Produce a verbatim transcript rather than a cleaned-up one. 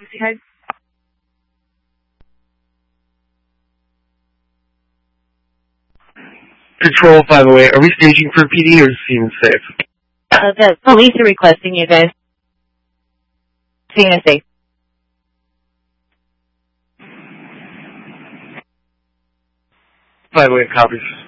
Okay. Control five oh eight, are we staging for P D or seeing safe? Uh, the police are requesting you guys. Seeing a safe. five oh eight copies.